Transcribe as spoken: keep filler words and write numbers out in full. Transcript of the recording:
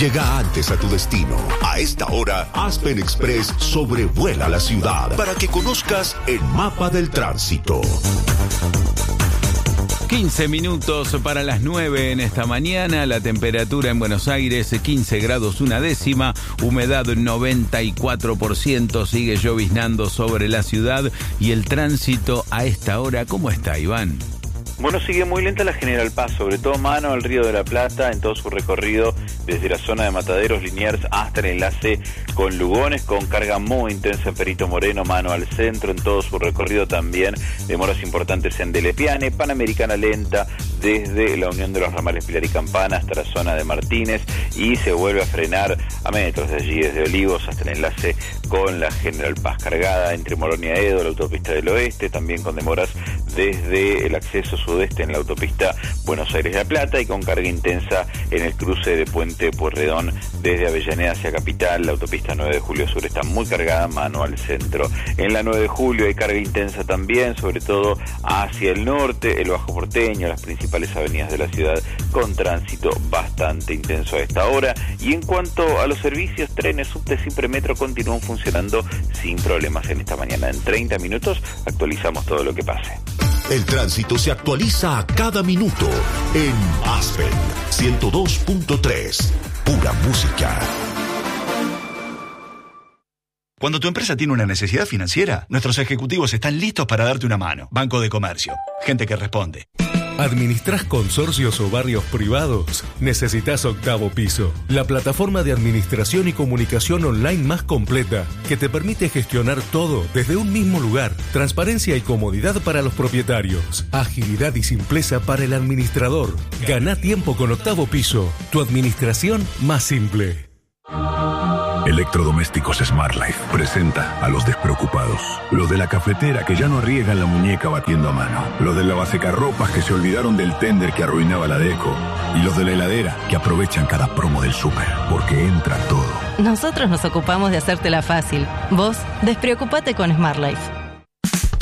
Llega antes a tu destino. A esta hora, Aspen Express sobrevuela la ciudad para que conozcas el mapa del tránsito. quince minutos para las nueve en esta mañana. La temperatura en Buenos Aires, quince grados una décima. Humedad noventa y cuatro por ciento. Sigue lloviznando sobre la ciudad. Y el tránsito a esta hora, ¿cómo está, Iván? Bueno, sigue muy lenta la General Paz, sobre todo mano al Río de la Plata, en todo su recorrido desde la zona de Mataderos, Liniers, hasta el enlace con Lugones, con carga muy intensa en Perito Moreno, mano al centro, en todo su recorrido también, demoras importantes en Delepiane, Panamericana lenta desde la unión de los ramales Pilar y Campana hasta la zona de Martínez, y se vuelve a frenar a metros de allí, desde Olivos hasta el enlace con la General Paz, cargada entre Morón y Aedo, la autopista del oeste, también con demoras desde el acceso sudeste en la autopista Buenos Aires-La Plata, y con carga intensa en el cruce de Puente Pueyrredón desde Avellaneda hacia Capital. La autopista nueve de julio Sur está muy cargada, mano al centro. En la nueve de julio hay carga intensa también, sobre todo hacia el norte, el Bajo Porteño, las principales avenidas de la ciudad, con tránsito bastante intenso a esta hora. Y en cuanto a los servicios, trenes, subtes y premetro continúan funcionando sin problemas en esta mañana. En treinta minutos actualizamos todo lo que pase. El tránsito se actualiza a cada minuto en Aspen ciento dos punto tres. Pura música. Cuando tu empresa tiene una necesidad financiera, nuestros ejecutivos están listos para darte una mano. Banco de Comercio. Gente que responde. ¿Administrás consorcios o barrios privados? Necesitas Octavo Piso, la plataforma de administración y comunicación online más completa que te permite gestionar todo desde un mismo lugar. Transparencia y comodidad para los propietarios. Agilidad y simpleza para el administrador. Gana tiempo con Octavo Piso, tu administración más simple. Electrodomésticos Smart Life presenta a los despreocupados. Los de la cafetera que ya no arriesgan la muñeca batiendo a mano. Los de la lavasecarropas que se olvidaron del tender que arruinaba la deco. Y los de la heladera que aprovechan cada promo del súper. Porque entra todo. Nosotros nos ocupamos de hacértela fácil. Vos, despreocupate con Smart Life.